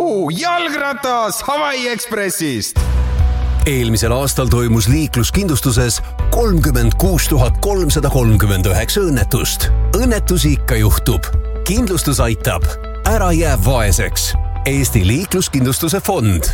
jalgratas Hawaii Expressist. Eelmisel aastal toimus liikluskindlustuses 36 339 õnnetust. Õnnetusi ikka juhtub. Kindlustus aitab. Ära jää vaeseks. Eesti liikluskindlustuse fond.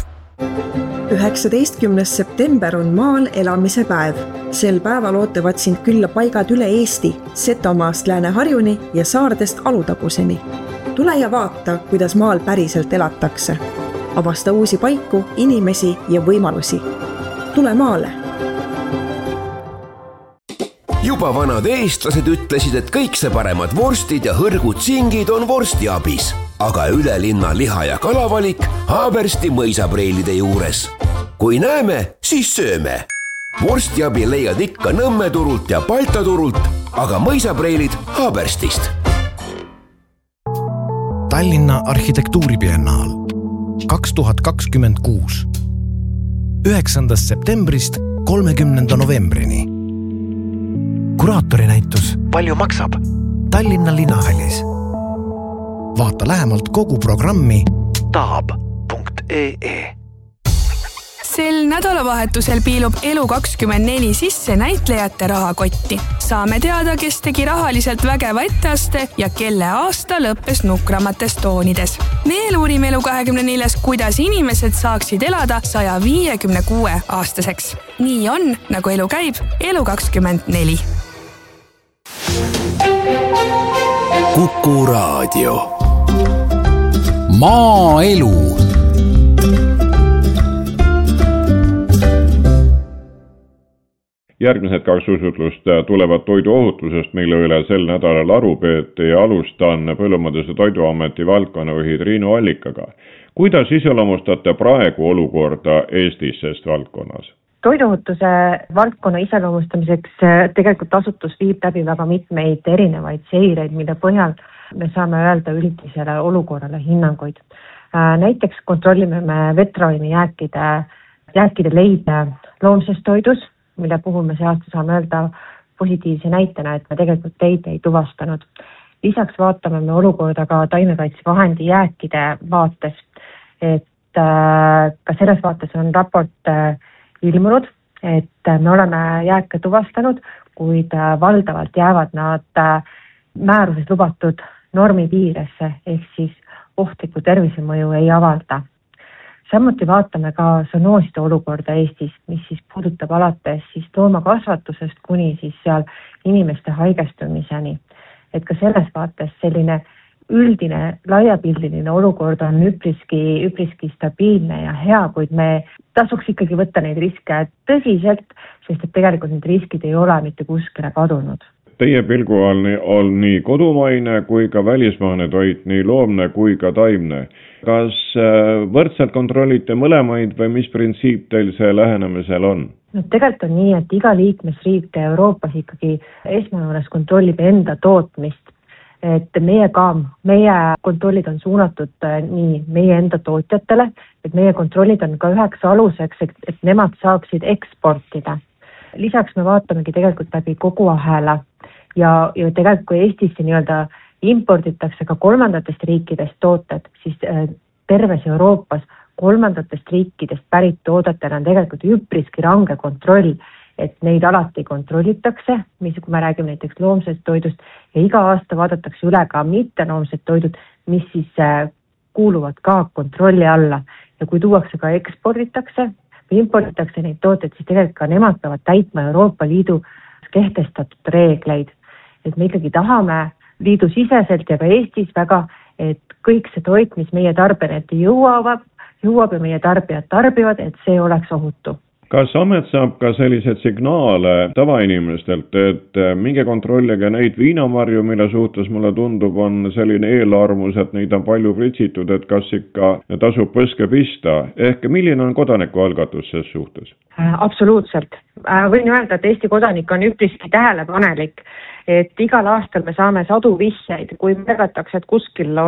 19. september on maal elamise päev. Sel päeval ootavad sind külla paigad üle Eesti, Setomaast Lääne-Harjuni ja saardest Alutaguseni. Tule ja vaata, kuidas maal päriselt elatakse. Avasta uusi paiku, inimesi ja võimalusi. Tule maale! Juba vanad eestlased ütlesid, et kõik see paremad vorstid ja hõrgud singid on vorstiabis. Aga üle linna liha- ja kalavalik Haabersti mõisapreilide juures. Kui näeme, siis sööme. Vorstiabi leiad ikka Nõmme turult ja Balta turult, aga mõisapreilid Haaberstist. Tallinna arhitektuuribiennaal 2026. 9. septembrist 30. novembrini. Kuraatori-näitus Palju maksab? Tallinna linnahallis. Vaata lähemalt kogu programmi taab.ee. Sel nädalavahetusel piilub Elu24 sisse näitlejate rahakotti. Saame teada, kes tegi rahaliselt vägeva etteaste ja kelle aasta lõppes nukramates toonides. Veel uurime Elu24, kuidas inimesed saaksid elada 156 aastaseks. Nii on, nagu elu käib, Elu24. Kuku Raadio. Maaelu. Järgmised 2 usutlust tulevad toiduohutusest, mille üle sel nädalal aru peeti ja alustan Põllumajandus- ja Toiduameti valdkonnajuhi Triinu Allikaga. Kuidas iseloomustate praegu olukorda Eestis sest valdkonnas? Toiduohutuse valdkonna iseloomustamiseks tegelikult asutus viib läbi väga mitmeid erinevaid seireid, mille põhjal me saame öelda üldisele olukorrale hinnanguid. Näiteks kontrollime me vetraimi jääkide leide loomsest toidus, mille puhul me see aasta saame öelda positiivse näitena, et me tegelikult leide ei tuvastanud. Lisaks vaatame me olukorda ka taimekaitsevahendi jääkide vaates, et ka selles vaates on raport ilmunud, et me oleme jääke tuvastanud, kuid valdavalt jäävad nad määruses lubatud normi piiresse, ehk siis ohtlikku tervisemõju ei avalda. Samuti vaatame ka zoonooside olukorda Eestis, mis siis puudutab alates siis loomakasvatusest kuni siis seal inimeste haigestumiseni. Et ka selles vaates selline üldine laiapildiline olukord on üpriski stabiilne ja hea, kuid me tasuks ikkagi võtta neid riske tõsiselt, sest et tegelikult need riskid ei ole mitte kuskile kadunud. Teie pilgu on nii kodumaine kui ka välismaane toit, nii loomne kui ka taimne. Kas võrdselt kontrollite mõlemaid või mis printsiip teil see lähenemisel on? No, tegelikult on nii, et iga liikmesriik Euroopas ikkagi esmajoones kontrollib enda tootmist. Et meie kontrollid on suunatud nii meie enda tootjatele, et meie kontrollid on ka üheks aluseks, et nemad saaksid eksportida. Lisaks me vaatamegi tegelikult läbi kogu ahela ja tegelikult kui Eestisse nii-öelda imporditakse ka kolmandatest riikidest tooted, siis terves Euroopas kolmandatest riikidest pärit toodetel on tegelikult üpriski range kontroll, et neid alati kontrollitakse, kui me räägime näiteks loomsest toidust ja iga aasta vaadatakse üle ka mitteloomsed toidud, mis siis kuuluvad ka kontrolli alla ja kui tuuakse ka imporditakse neid tooteid, siis tegelikult ka nemad peavad täitma Euroopa Liidu kehtestatud reegleid. Et me ikkagi tahame liidu siseselt ja ka Eestis väga, et kõik see toit, mis meie tarbijate jõuab ja meie tarbijad tarbivad, et see oleks ohutu. Kas amet saab ka sellised signaale tavainimestelt, et minge kontrollige neid viinamarju, mille suhtes mulle tundub on selline eelarmus, et neid on palju pritsitud, et kas ikka tasub põske pista? Ehk milline on kodanikualgatus selles suhtes? Absoluutselt. Võin öelda, et Eesti kodanik on üpriski tähelepanelik, et igal aastal me saame sadu vihjeid, kui märgatakse, et kuskil